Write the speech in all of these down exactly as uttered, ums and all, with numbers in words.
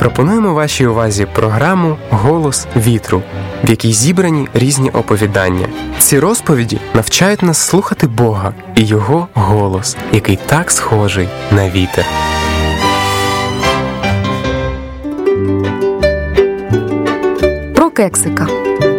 Пропонуємо вашій увазі програму «Голос вітру», в якій зібрані різні оповідання. Ці розповіді навчають нас слухати Бога і Його голос, який так схожий на вітер. Про кексика.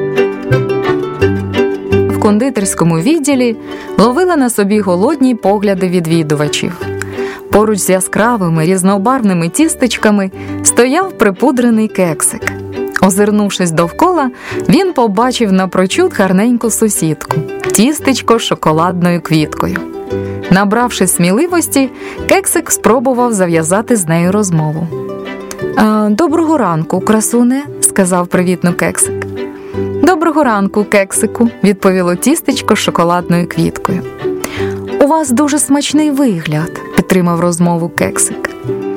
В кондитерському відділі ловила на собі голодні погляди відвідувачів. Поруч з яскравими різнобарвними тістечками стояв припудрений кексик. Озирнувшись довкола, він побачив напрочуд гарненьку сусідку – тістечко з шоколадною квіткою. Набравши сміливості, кексик спробував зав'язати з нею розмову. «Доброго ранку, красуне», – сказав привітно кексик. «Доброго ранку, кексику», – відповіло тістечко з шоколадною квіткою. «У вас дуже смачний вигляд», – підтримав розмову кексик.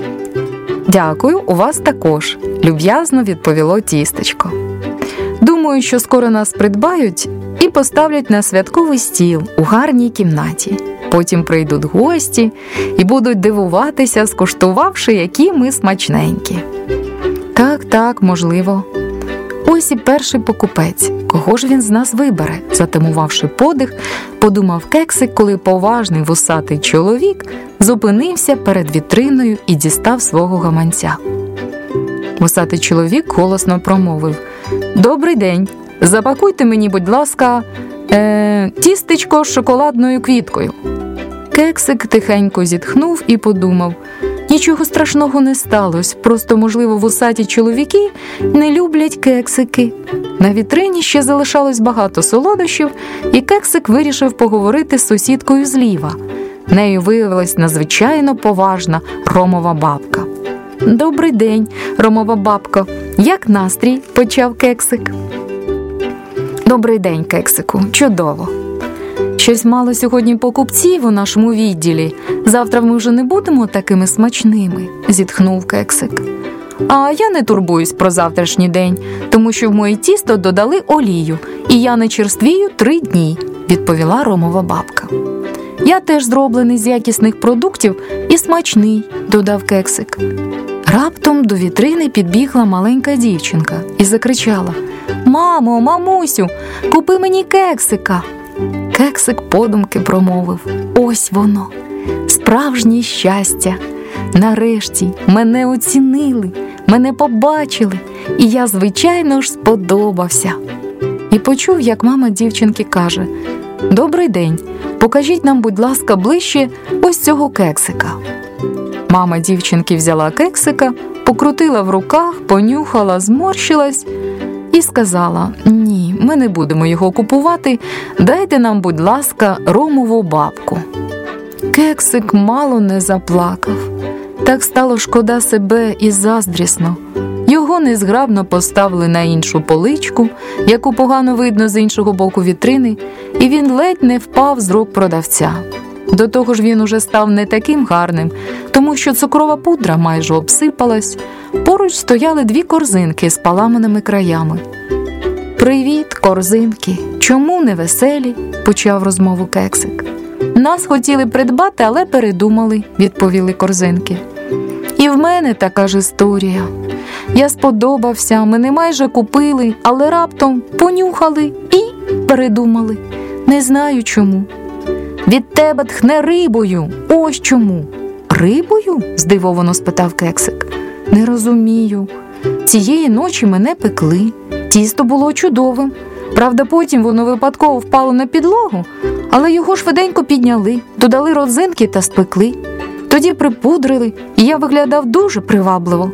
«Дякую, у вас також», – люб'язно відповіло тістечко. «Думаю, що скоро нас придбають і поставлять на святковий стіл у гарній кімнаті. Потім прийдуть гості і будуть дивуватися, скуштувавши, які ми смачненькі». «Так, так, можливо». «Ось і перший покупець. Кого ж він з нас вибере?» Затамувавши подих, подумав кексик, коли поважний вусатий чоловік зупинився перед вітриною і дістав свого гаманця. Вусатий чоловік голосно промовив: «Добрий день. Запакуйте мені, будь ласка, е- тістечко з шоколадною квіткою». Кексик тихенько зітхнув і подумав: нічого страшного не сталося, просто, можливо, вусаті чоловіки не люблять кексики. На вітрині ще залишалось багато солодощів, і кексик вирішив поговорити з сусідкою зліва. Нею виявилась надзвичайно поважна Ромова бабка. «Добрий день, Ромова бабко. Як настрій?» – почав кексик. «Добрий день, кексику. Чудово. Щось мало сьогодні покупців у нашому відділі. Завтра ми вже не будемо такими смачними», – зітхнув кексик. «А я не турбуюсь про завтрашній день, тому що в моє тісто додали олію, і я не черствію три дні», – відповіла Ромова бабка. «Я теж зроблений з якісних продуктів і смачний», – додав кексик. Раптом до вітрини підбігла маленька дівчинка і закричала: «Мамо, мамусю, купи мені кексика!» Кексик подумки промовив: «Ось воно, справжнє щастя! Нарешті мене оцінили, мене побачили, і я, звичайно ж, сподобався». І почув, як мама дівчинки каже: «Добрий день, покажіть нам, будь ласка, ближче ось цього кексика». Мама дівчинки взяла кексика, покрутила в руках, понюхала, зморщилась і сказала: «Ні, ми не будемо його купувати, дайте нам, будь ласка, Ромову бабку». Кексик мало не заплакав. Так стало шкода себе і заздрісно. Його незграбно поставили на іншу поличку, яку погано видно з іншого боку вітрини, і він ледь не впав з рук продавця. До того ж він уже став не таким гарним, тому що цукрова пудра майже обсипалась. Поруч стояли дві корзинки з поламаними краями. «Привіт, корзинки! Чому не веселі?» – почав розмову кексик. «Нас хотіли придбати, але передумали», – відповіли корзинки. «І в мене така ж історія. Я сподобався, мене майже купили, але раптом понюхали і передумали. Не знаю чому». «Від тебе тхне рибою, ось чому». «Рибою?» – здивовано спитав кексик. «Не розумію. Цієї ночі мене пекли, тісто було чудовим. Правда, потім воно випадково впало на підлогу, але його швиденько підняли, додали родзинки та спекли. Тоді припудрили, і я виглядав дуже привабливо.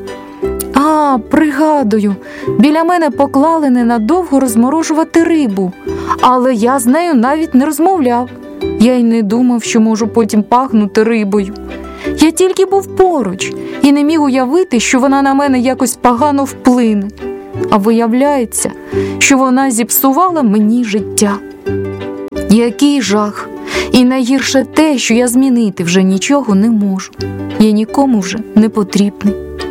А, пригадую, біля мене поклали ненадовго розморожувати рибу, але я з нею навіть не розмовляв. Я й не думав, що можу потім пахнути рибою. Я тільки був поруч і не міг уявити, що вона на мене якось погано вплине. А виявляється, що вона зіпсувала мені життя. Який жах! І найгірше те, що я змінити вже нічого не можу. Я нікому вже не потрібний».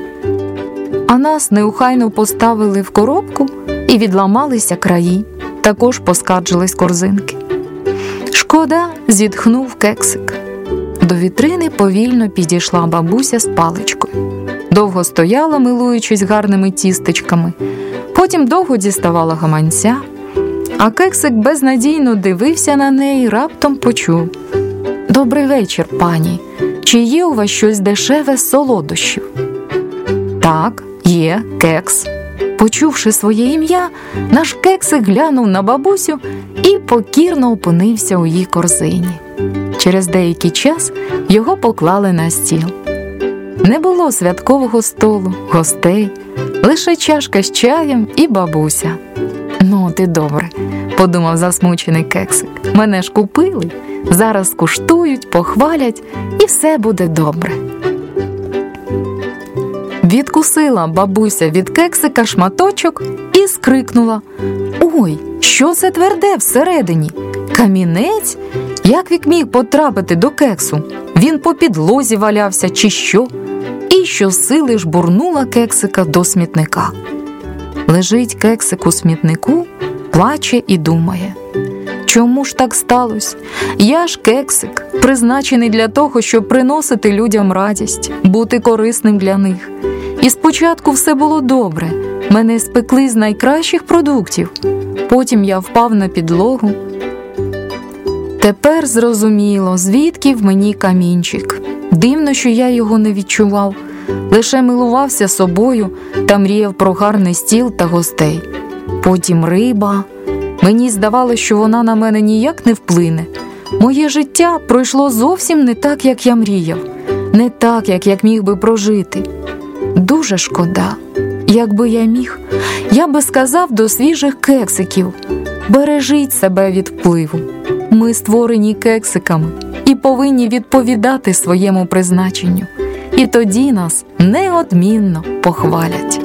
А нас неухайно поставили в коробку і відламалися краї. Також поскаржились корзинки. «Шкода», – зітхнув кексик. До вітрини повільно підійшла бабуся з паличкою. довго стояла, милуючись гарними тістечками, потім довго діставала гаманця, а кексик безнадійно дивився на неї і раптом почув: «Добрий вечір, пані. Чи є у вас щось дешеве з солодощів?» «Так, є, кекс». Почувши своє ім'я, наш кексик глянув на бабусю і покірно опинився у її корзині. Через деякий час його поклали на стіл. Не було святкового столу, гостей, лише чашка з чаєм і бабуся. «Ну, ти добре», – подумав засмучений кексик. «Мене ж купили, зараз куштують, похвалять і все буде добре». Відкусила бабуся від кексика шматочок і скрикнула: «Ой, що це тверде всередині? Камінець? Як він міг потрапити до кексу? Він по підлозі валявся чи що?» І щосили жбурнула кексика до смітника. Лежить кексик у смітнику, плаче і думає: «Чому ж так сталося? Я ж кексик, призначений для того, щоб приносити людям радість, бути корисним для них. І спочатку все було добре, мене спекли з найкращих продуктів. Потім я впав на підлогу. Тепер зрозуміло, звідки в мені камінчик. Дивно, що я його не відчував, лише милувався собою та мріяв про гарний стіл та гостей. Потім риба. Мені здавалося, що вона на мене ніяк не вплине. Моє життя пройшло зовсім не так, як я мріяв, не так, як я міг би прожити. Дуже шкода. Якби я міг, я би сказав до свіжих кексиків: бережіть себе від впливу. Ми створені кексиками і повинні відповідати своєму призначенню. І тоді нас неодмінно похвалять».